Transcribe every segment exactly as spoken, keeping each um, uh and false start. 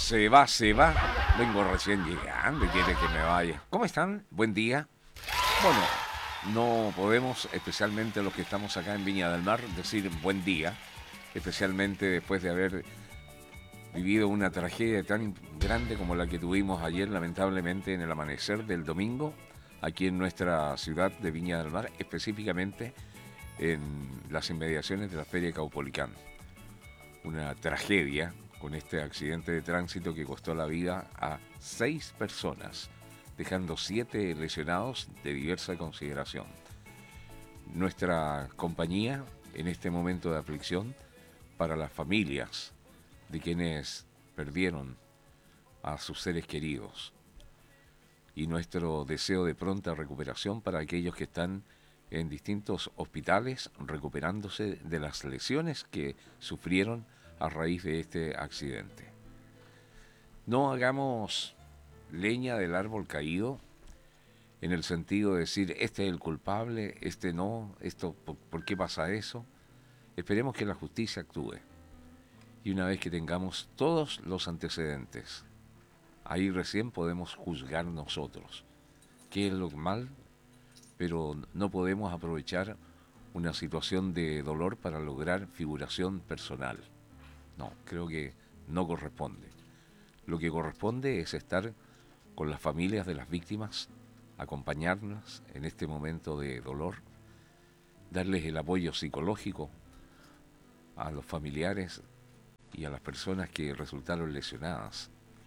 Se va, se va. Vengo recién llegando y quiere que me vaya. ¿Cómo están? Buen día. Bueno, no podemos, especialmente los que estamos acá en Viña del Mar, decir buen día, especialmente después de haber vivido una tragedia tan grande como la que tuvimos ayer, lamentablemente, en el amanecer del domingo, aquí en nuestra ciudad de Viña del Mar, específicamente en las inmediaciones de la Feria Caupolicán. Una tragedia con este accidente de tránsito que costó la vida a seis personas, dejando siete lesionados de diversa consideración. Nuestra compañía en este momento de aflicción para las familias de quienes perdieron a sus seres queridos, y nuestro deseo de pronta recuperación para aquellos que están en distintos hospitales recuperándose de las lesiones que sufrieron a raíz de este accidente. No hagamos leña del árbol caído en el sentido de decir, este es el culpable, este no, esto, ¿por, ¿por qué pasa eso? Esperemos que la justicia actúe. Y una vez que tengamos todos los antecedentes, ahí recién podemos juzgar nosotros qué es lo mal, pero no podemos aprovechar una situación de dolor para lograr figuración personal. No, creo que no corresponde. Lo que corresponde es estar con las familias de las víctimas, acompañarlas en este momento de dolor, darles el apoyo psicológico a los familiares y a las personas que resultaron lesionadas.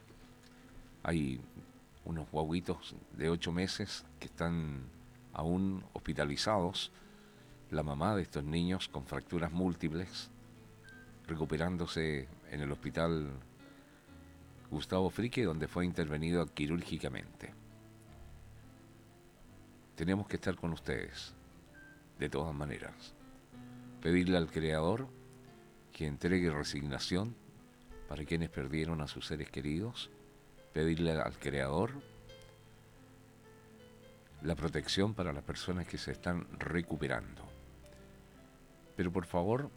Hay unos guaguitos de ocho meses que están aún hospitalizados, la mamá de estos niños con fracturas múltiples, recuperándose en el hospital Gustavo Frique, donde fue intervenido quirúrgicamente. Tenemos que estar con ustedes, de todas maneras. Pedirle al Creador que entregue resignación para quienes perdieron a sus seres queridos, pedirle al Creador la protección para las personas que se están recuperando. Pero por favor,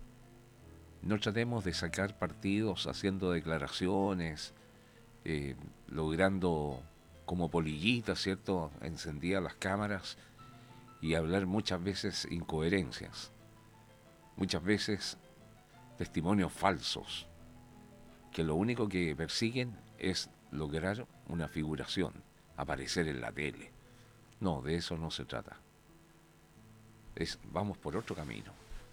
no tratemos de sacar partidos haciendo declaraciones, eh, logrando como polillitas, ¿cierto?, encendidas las cámaras y hablar muchas veces incoherencias, muchas veces testimonios falsos, que lo único que persiguen es lograr una figuración, aparecer en la tele. No, de eso no se trata. Es, vamos por otro camino.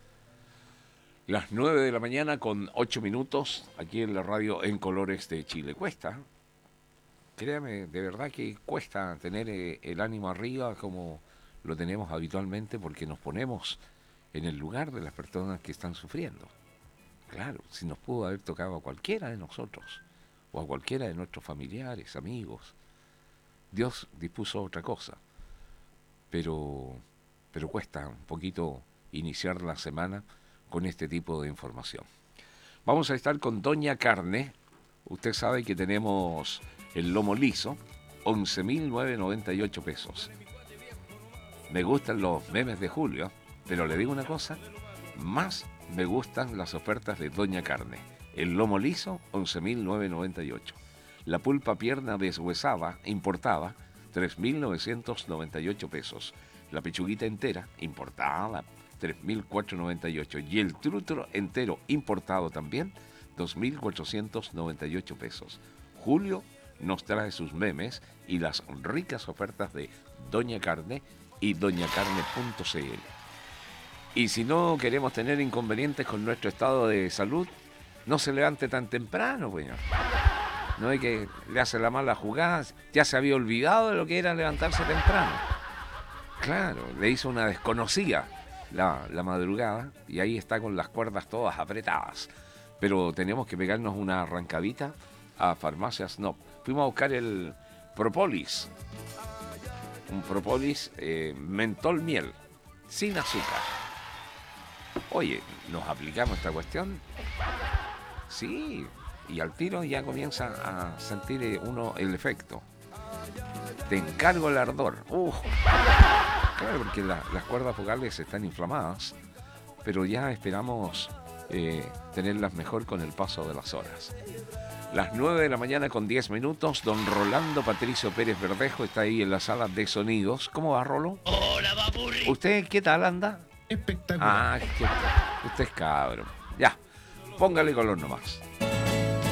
Las nueve de la mañana con ocho minutos, aquí en la radio En Colores de Chile. Cuesta, créame, de verdad que cuesta tener eh, el ánimo arriba como lo tenemos habitualmente, porque nos ponemos en el lugar de las personas que están sufriendo. Claro, si nos pudo haber tocado a cualquiera de nosotros, o a cualquiera de nuestros familiares, amigos, Dios dispuso otra cosa. Pero, pero cuesta un poquito iniciar la semana con este tipo de información. Vamos a estar con Doña Carne. Usted sabe que tenemos el lomo liso, once mil novecientos noventa y ocho pesos. Me gustan los memes de Julio, pero le digo una cosa, más me gustan las ofertas de Doña Carne. El lomo liso, once mil novecientos noventa y ocho. La pulpa pierna deshuesada, importada, tres mil novecientos noventa y ocho pesos. La pechuguita entera, importada, tres mil cuatrocientos noventa y ocho. Y el trutro entero, importado también, dos mil cuatrocientos noventa y ocho pesos. Julio nos trae sus memes y las ricas ofertas de Doña Carne y doña carne punto c l. Y si no queremos tener inconvenientes con nuestro estado de salud, no se levante tan temprano, señor. No es que le hace la mala jugada, ya se había olvidado de lo que era levantarse temprano. Claro, le hizo una desconocida la, la madrugada y ahí está con las cuerdas todas apretadas. Pero tenemos que pegarnos una arrancadita a Farmacias Snob. Fuimos a buscar el Propolis, un Propolis eh, mentol miel, sin azúcar. Oye, ¿nos aplicamos esta cuestión? Sí, y al tiro ya comienza a sentir uno el efecto. Te encargo el ardor. Uf. Claro, porque la, las cuerdas vocales están inflamadas, pero ya esperamos eh, tenerlas mejor con el paso de las horas. Las nueve de la mañana con diez minutos, don Rolando Patricio Pérez Verdejo está ahí en la sala de sonidos. ¿Cómo va, Rolo? Hola, papurri. ¿Usted qué tal anda? Espectacular. Ah, qué, usted es cabrón. Ya, póngale color nomás.